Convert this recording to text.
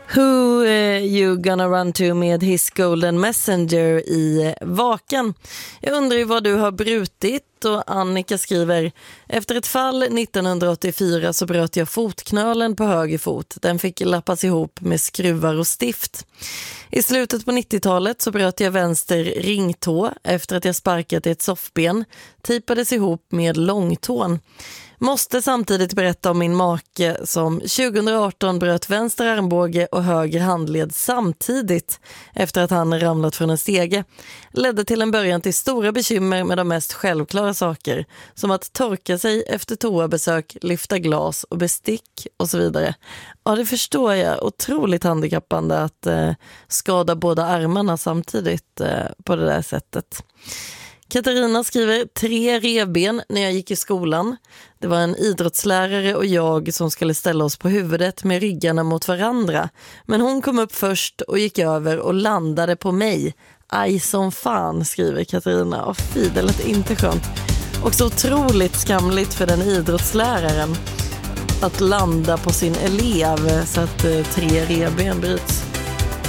Who you gonna run to med His Golden Messenger i Vaken. Jag undrar ju vad du har brutit, och Annika skriver: efter ett fall 1984 så bröt jag fotknölen på höger fot. Den fick lappas ihop med skruvar och stift. I slutet på 90-talet så bröt jag vänster ringtå efter att jag sparkat i ett soffben. Tipades ihop med långtån. Måste samtidigt berätta om min make som 2018 bröt vänster armbåge och höger handled samtidigt efter att han ramlat från en stege. Ledde till en början till stora bekymmer med de mest självklara saker, som att torka sig efter toabesök, lyfta glas och bestick och så vidare. Ja, det förstår jag. Otroligt handikappande att skada båda armarna samtidigt på det där sättet. Katarina skriver: 3 revben när jag gick i skolan. Det var en idrottslärare och jag som skulle ställa oss på huvudet med ryggarna mot varandra. Men hon kom upp först och gick över och landade på mig. Aj som fan, skriver Katarina. Och fy, det lät inte skönt. Och så otroligt skamligt för den idrottsläraren att landa på sin elev så att 3 revben bryts.